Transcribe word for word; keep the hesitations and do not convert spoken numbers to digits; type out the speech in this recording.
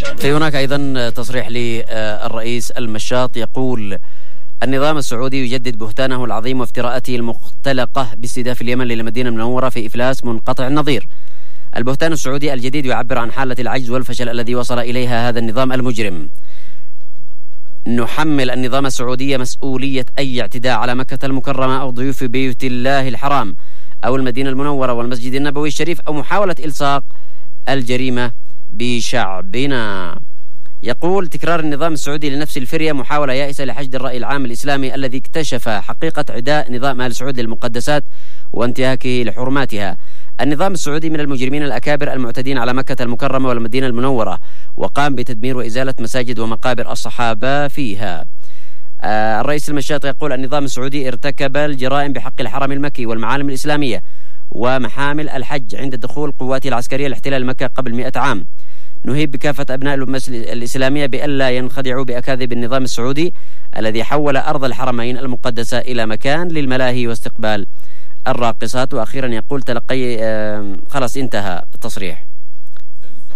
في هناك أيضا تصريح للرئيس المشاط يقول: النظام السعودي يجدد بهتانه العظيم وافتراءاته المختلقة باستهداف اليمن للمدينة المنورة في إفلاس منقطع النظير. البهتان السعودي الجديد يعبر عن حالة العجز والفشل الذي وصل إليها هذا النظام المجرم. نحمل النظام السعودي مسؤولية أي اعتداء على مكة المكرمة أو ضيوف بيت الله الحرام أو المدينة المنورة والمسجد النبوي الشريف أو محاولة إلصاق الجريمة بشعبنا. يقول: تكرار النظام السعودي لنفس الفرية محاولة يائسة لحشد الرأي العام الإسلامي الذي اكتشف حقيقة عداء نظام آل سعود للمقدسات وانتهاكه لحرماتها. النظام السعودي من المجرمين الأكابر المعتدين على مكة المكرمة والمدينة المنورة، وقام بتدمير وإزالة مساجد ومقابر الصحابة فيها. آه الرئيس المشاط يقول: النظام السعودي ارتكب الجرائم بحق الحرم المكي والمعالم الإسلامية ومحامل الحج عند دخول قواته العسكرية لاحتلال مكة قبل مئة عام. نهيب بكافة أبناء الأمة الإسلامية بألا ينخدعوا بأكاذيب النظام السعودي الذي حول أرض الحرمين المقدسة إلى مكان للملاهي واستقبال الراقصات. وأخيرا يقول: تلقي آه خلاص انتهى التصريح.